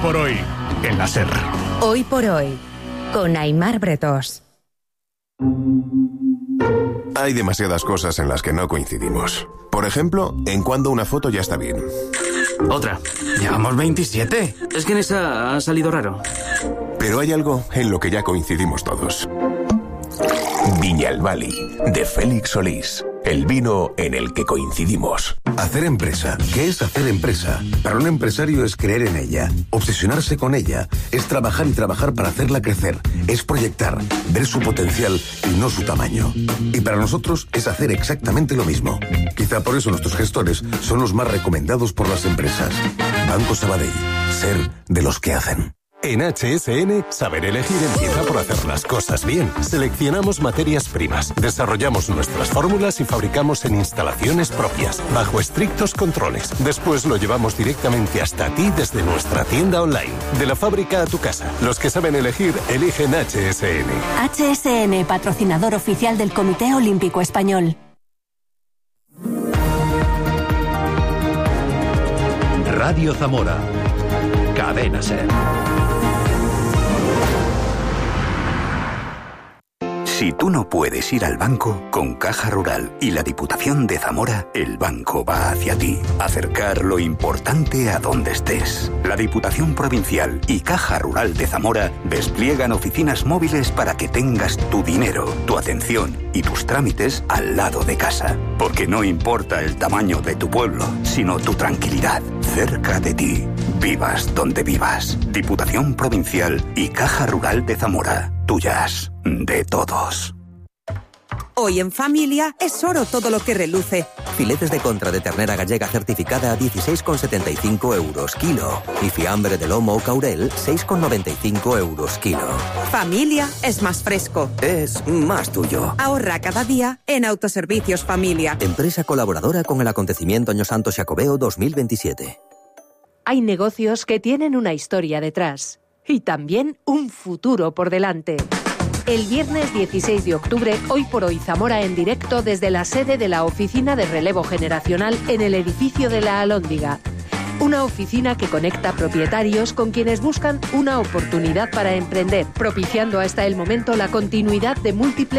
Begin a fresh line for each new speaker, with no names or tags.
por hoy, en la SER.
Hoy por hoy, con Aimar Bretós.
Hay demasiadas cosas en las que no coincidimos. Por ejemplo, en cuando una foto ya está bien.
Otra. Llevamos 27. Es que en esa ha salido raro.
Pero hay algo en lo que ya coincidimos todos. Viñalbali, de Félix Solís. El vino en el que coincidimos.
Hacer empresa. ¿Qué es hacer empresa? Para un empresario es creer en ella, obsesionarse con ella, es trabajar y trabajar para hacerla crecer, es proyectar, ver su potencial y no su tamaño. Y para nosotros es hacer exactamente lo mismo. Quizá por eso nuestros gestores son los más recomendados por las empresas. Banco Sabadell. Ser de los que hacen.
En HSN, saber elegir empieza por hacer las cosas bien. Seleccionamos materias primas, desarrollamos nuestras fórmulas y fabricamos en instalaciones propias, bajo estrictos controles. Después lo llevamos directamente hasta ti desde nuestra tienda online. De la fábrica a tu casa. Los que saben elegir, eligen HSN.
HSN, patrocinador oficial del Comité Olímpico Español.
Radio Zamora. Cadena SER.
Si tú no puedes ir al banco, con Caja Rural y la Diputación de Zamora, el banco va hacia ti. Acercar lo importante a donde estés. La Diputación Provincial y Caja Rural de Zamora despliegan oficinas móviles para que tengas tu dinero, tu atención y tus trámites al lado de casa. Porque no importa el tamaño de tu pueblo, sino tu tranquilidad, cerca de ti. Vivas donde vivas. Diputación Provincial y Caja Rural de Zamora. Tuyas, de todos.
Hoy en familia es oro todo lo que reluce.
Filetes de contra de ternera gallega certificada a 16,75 euros kilo. Y fiambre de lomo o caurel, 6,95 euros kilo.
Familia es más fresco.
Es más tuyo.
Ahorra cada día en Autoservicios Familia.
Empresa colaboradora con el acontecimiento Año Santo Xacobeo 2027.
Hay negocios que tienen una historia detrás. Y también un futuro por delante. El viernes 16 de octubre, Hoy por Hoy Zamora en directo desde la sede de la Oficina de Relevo Generacional en el edificio de la Alhóndiga. Una oficina que conecta propietarios con quienes buscan una oportunidad para emprender, propiciando hasta el momento la continuidad de múltiples